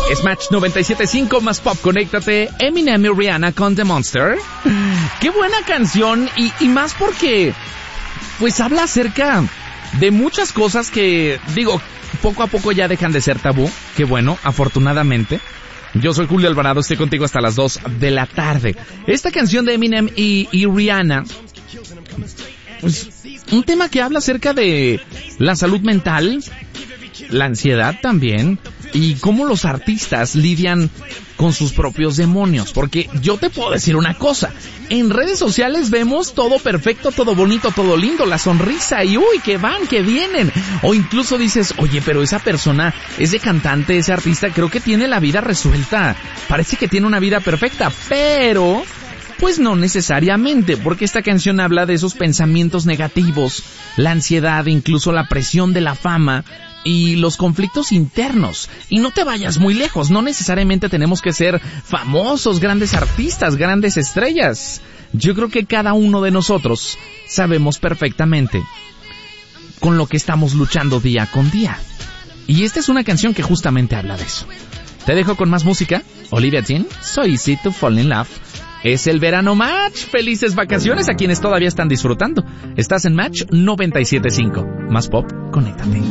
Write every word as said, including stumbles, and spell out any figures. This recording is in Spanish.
Es Match noventa y siete punto cinco más pop, conéctate. Eminem y Rihanna con The Monster. Qué buena canción y, y más porque pues habla acerca de muchas cosas que, digo, poco a poco ya dejan de ser tabú. Qué bueno, afortunadamente. Yo soy Julio Alvarado, estoy contigo hasta las dos de la tarde. Esta canción de Eminem y, y Rihanna, pues, un tema que habla acerca de la salud mental, la ansiedad también, y cómo los artistas lidian con sus propios demonios. Porque yo te puedo decir una cosa, en redes sociales vemos todo perfecto, todo bonito, todo lindo, la sonrisa y uy, que van, que vienen. O incluso dices, oye, pero esa persona, ese cantante, ese artista, creo que tiene la vida resuelta. Parece que tiene una vida perfecta, pero pues no necesariamente, porque esta canción habla de esos pensamientos negativos, la ansiedad, incluso la presión de la fama y los conflictos internos. Y no te vayas muy lejos, no necesariamente tenemos que ser famosos, grandes artistas, grandes estrellas. Yo creo que cada uno de nosotros sabemos perfectamente con lo que estamos luchando día con día. Y esta es una canción que justamente habla de eso. Te dejo con más música. Olivia Dean, So Easy to Fall in Love. Es el verano Match. Felices vacaciones a quienes todavía están disfrutando. Estás en Match noventa y siete punto cinco. Más pop, conéctate.